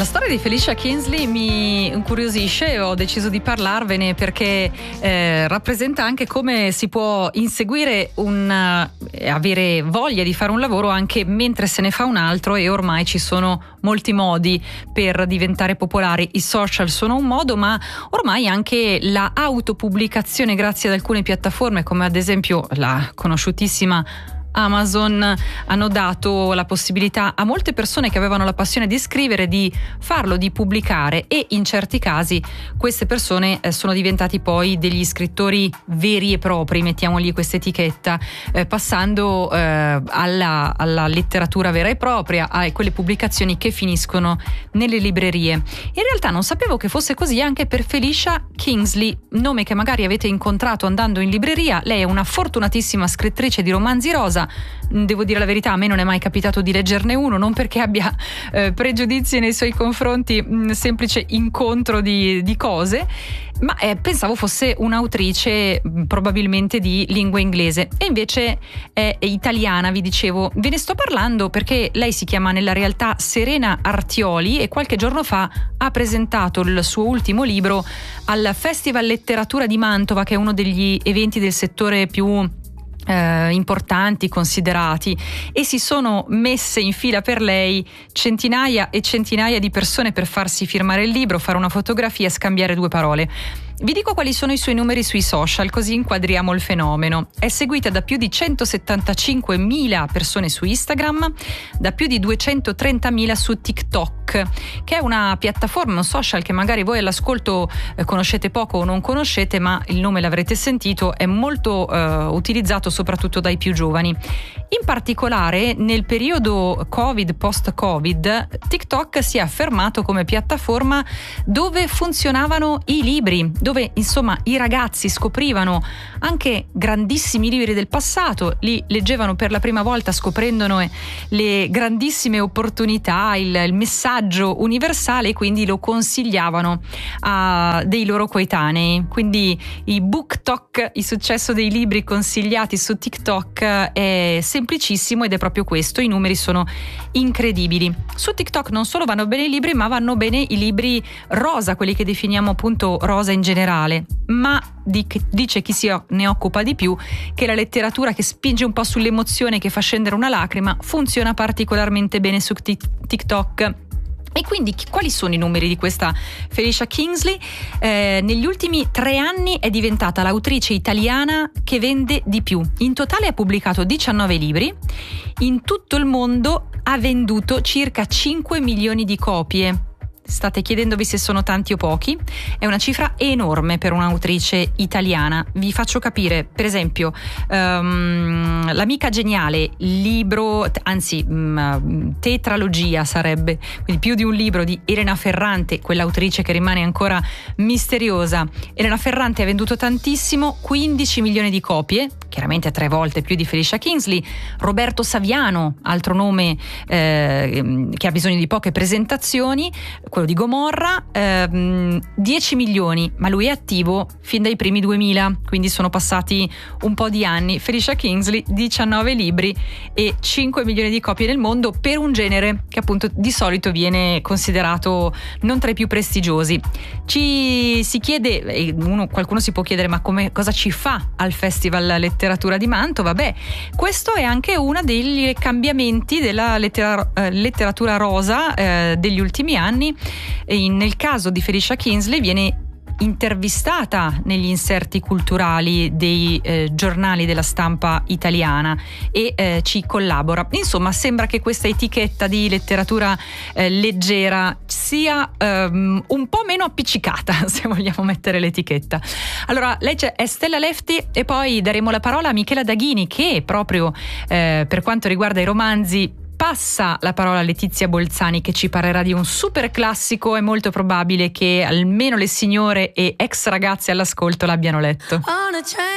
La storia di Felicia Kingsley mi incuriosisce e ho deciso di parlarvene perché rappresenta anche come si può inseguire avere voglia di fare un lavoro anche mentre se ne fa un altro, e ormai ci sono molti modi per diventare popolari. I social sono un modo, ma ormai anche la autopubblicazione grazie ad alcune piattaforme come ad esempio la conosciutissima Amazon hanno dato la possibilità a molte persone che avevano la passione di scrivere di farlo, di pubblicare, e in certi casi queste persone sono diventati poi degli scrittori veri e propri, mettiamogli questa etichetta, passando alla letteratura vera e propria, a quelle pubblicazioni che finiscono nelle librerie. In realtà non sapevo che fosse così anche per Felicia Kingsley, nome che magari avete incontrato andando in libreria. Lei è una fortunatissima scrittrice di romanzi rosa. Devo dire la verità, a me non è mai capitato di leggerne uno, non perché abbia pregiudizi nei suoi confronti, semplice incontro di cose, ma pensavo fosse un'autrice probabilmente di lingua inglese, e invece è italiana. Vi dicevo, ve ne sto parlando perché lei si chiama nella realtà Serena Artioli e qualche giorno fa ha presentato il suo ultimo libro al Festival Letteratura di Mantova, che è uno degli eventi del settore più importanti, considerati, e si sono messe in fila per lei centinaia e centinaia di persone per farsi firmare il libro, fare una fotografia, scambiare due parole. Vi dico quali sono i suoi numeri sui social, così inquadriamo il fenomeno. È seguita da più di 175.000 persone su Instagram, da più di 230.000 su TikTok, che è una piattaforma, un social che magari voi all'ascolto conoscete poco o non conoscete, ma il nome l'avrete sentito, è molto utilizzato soprattutto dai più giovani. In particolare nel periodo Covid, post-Covid, TikTok si è affermato come piattaforma dove funzionavano i libri, dove insomma i ragazzi scoprivano anche grandissimi libri del passato, li leggevano per la prima volta scoprendone le grandissime opportunità, il messaggio universale, e quindi lo consigliavano a dei loro coetanei. Quindi i BookTok, il successo dei libri consigliati su TikTok è semplicissimo ed è proprio questo, i numeri sono incredibili. Su TikTok non solo vanno bene i libri, ma vanno bene i libri rosa, quelli che definiamo appunto rosa in generale, ma dice chi ne occupa di più che la letteratura che spinge un po' sull'emozione, che fa scendere una lacrima, funziona particolarmente bene su TikTok. E quindi quali sono i numeri di questa Felicia Kingsley? Negli ultimi 3 anni è diventata l'autrice italiana che vende di più. In totale ha pubblicato 19 libri. In tutto il mondo ha venduto circa 5 milioni di copie. State chiedendovi se sono tanti o pochi? È una cifra enorme per un'autrice italiana. Vi faccio capire, per esempio, L'amica geniale, libro, anzi tetralogia sarebbe, quindi più di un libro di Elena Ferrante, quell'autrice che rimane ancora misteriosa. Elena Ferrante ha venduto tantissimo, 15 milioni di copie, chiaramente 3 volte più di Felicia Kingsley. Roberto Saviano, altro nome che ha bisogno di poche presentazioni, quello di Gomorra, 10 milioni, ma lui è attivo fin dai primi 2000, quindi sono passati un po' di anni. Felicia Kingsley, 19 libri e 5 milioni di copie nel mondo, per un genere che appunto di solito viene considerato non tra i più prestigiosi. Ci si chiede, qualcuno si può chiedere, ma cosa ci fa al Festival Letteratura di Mantova? Beh, questo è anche uno degli cambiamenti della letteratura rosa degli ultimi anni. Nel caso di Felicia Kingsley viene intervistata negli inserti culturali dei giornali della stampa italiana e ci collabora. Insomma, sembra che questa etichetta di letteratura leggera sia un po' meno appiccicata, se vogliamo mettere l'etichetta. Allora, lei è Stella Lefti, e poi daremo la parola a Michela Daghini, che proprio per quanto riguarda i romanzi passa la parola a Letizia Bolzani, che ci parlerà di un super classico. È molto probabile che almeno le signore e ex ragazze all'ascolto l'abbiano letto.